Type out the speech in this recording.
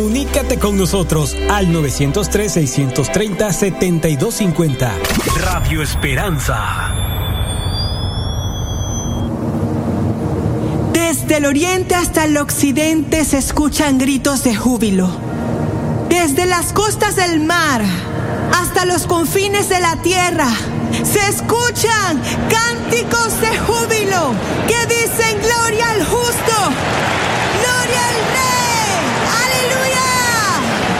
Comunícate con nosotros al 903-630-7250. Radio Esperanza. Desde el oriente hasta el occidente se escuchan gritos de júbilo. Desde las costas del mar hasta los confines de la tierra se escuchan cánticos de júbilo.